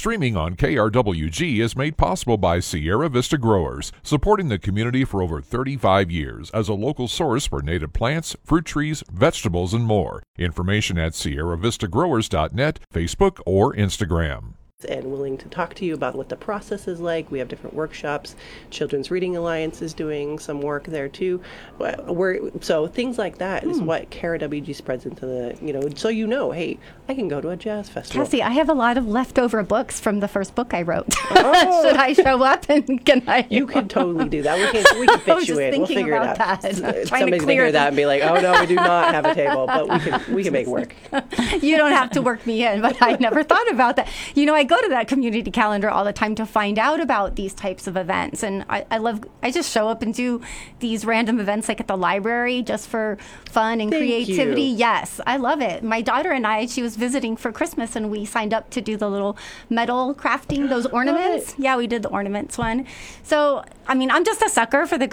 Streaming on KRWG is made possible by Sierra Vista Growers, supporting the community for over 35 years as a local source for native plants, fruit trees, vegetables, and more. Information at sierravistagrowers.net, Facebook, or Instagram. And willing to talk to you about what the process is like. We have different workshops. Children's Reading Alliance is doing some work there too. So things like that is what KRWG spreads into the, so hey, I can go to a jazz festival. Cassie, I have a lot of leftover books from the first book I wrote. Oh. Should I show up and can I? You could totally do that. We can fit you in. We'll figure it out. Somebody's going to hear that and be like, oh no, we do not have a table, but we can make it work. You don't have to work me in, but I never thought about that. I go to that community calendar all the time to find out about these types of events, and I just show up and do these random events like at the library just for fun and creativity. Yes, I love it. My daughter and she was visiting for Christmas, and we signed up to do the little metal crafting, those ornaments. What? Yeah, we did the ornaments one. So I'm just a sucker for the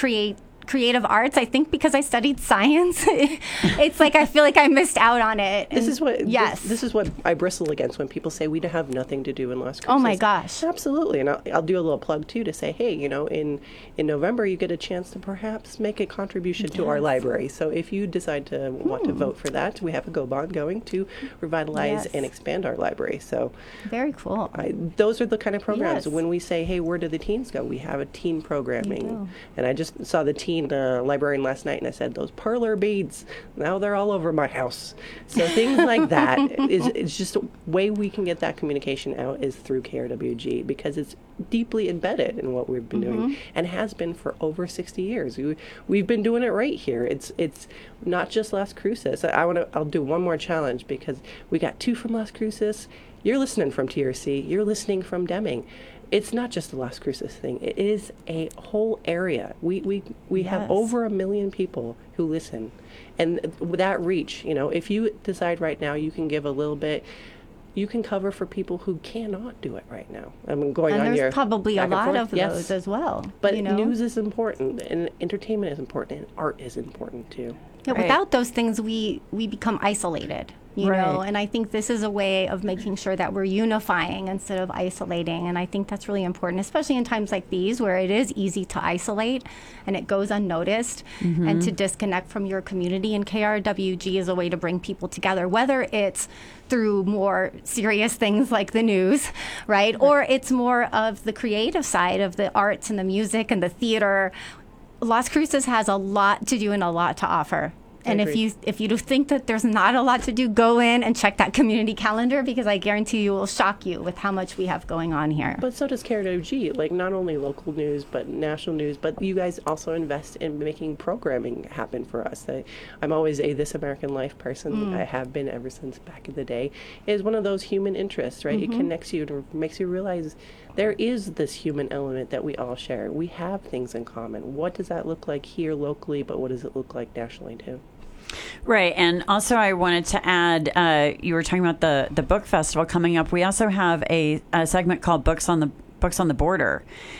creative arts. I think because I studied science, it's like I feel like I missed out on it. This is what I bristle against when people say we have nothing to do in Las Cruces. Oh my gosh, absolutely. And I'll do a little plug too to say, hey, in November you get a chance to perhaps make a contribution to our library. So if you decide to want to vote for that, we have a go bond going to revitalize and expand our library. So very cool. Those are the kind of programs. When we say, hey, where do the teens go? We have a teen programming, and I just saw the teen librarian last night, and I said, those parlor beads, now they're all over my house. So things like that is just a way we can get that communication out is through KRWG, because it's deeply embedded in what we've been doing and has been for over 60 years. We've been doing it right here. It's not just Las Cruces. I'll do one more challenge, because we got two from Las Cruces. You're listening from TRC. You're listening from Deming. It's not just the Las Cruces thing. It is a whole area. We have over 1 million people who listen. And that reach, if you decide right now you can give a little bit, you can cover for people who cannot do it right now. There's probably a lot of those as well. But news is important, and entertainment is important, and art is important too. Yeah, without those things, we become isolated. And I think this is a way of making sure that we're unifying instead of isolating. And I think that's really important, especially in times like these where it is easy to isolate and it goes unnoticed and to disconnect from your community. And KRWG is a way to bring people together, whether it's through more serious things like the news, right? Or it's more of the creative side of the arts and the music and the theater. Las Cruces has a lot to do and a lot to offer. And if you think that there's not a lot to do, go in and check that community calendar, because I guarantee you will shock you with how much we have going on here. But so does KRWG, like not only local news, but national news, but you guys also invest in making programming happen for us. I'm always a This American Life person. I have been ever since back in the day. It is one of those human interests, right? It connects you and makes you realize there is this human element that we all share. We have things in common. What does that look like here locally, but what does it look like nationally too? Right. And also I wanted to add, you were talking about the book festival coming up. We also have a segment called Books on the Border,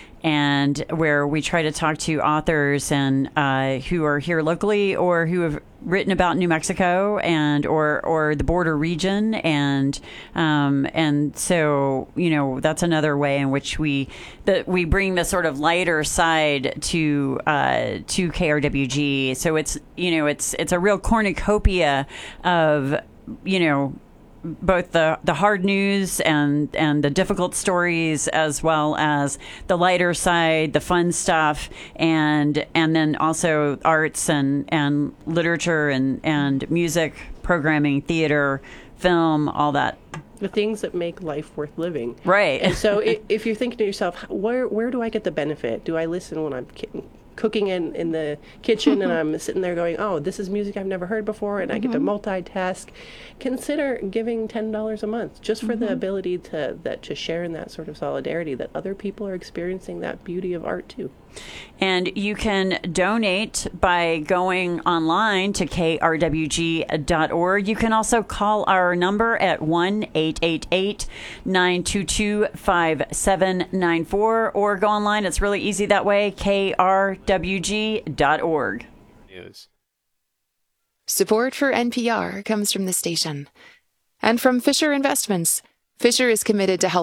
and where we try to talk to authors and who are here locally or who have written about New Mexico and or the border region, and so that's another way in which we bring the sort of lighter side to KRWG. So it's a real cornucopia of both the hard news and the difficult stories, as well as the lighter side, the fun stuff, and then also arts and literature and music, programming, theater, film, all that. The things that make life worth living. Right. And so if you're thinking to yourself, where do I get the benefit? Do I listen when I'm cooking in the kitchen and I'm sitting there going, oh, this is music I've never heard before, and I get to multitask? Consider giving $10 a month just for the ability to share in that sort of solidarity, that other people are experiencing that beauty of art too. And you can donate by going online to krwg.org. You can also call our number at 1-888-922-5794, or go online. It's really easy that way, krwg.org. News. Support for NPR comes from the station and from Fisher Investments. Fisher is committed to help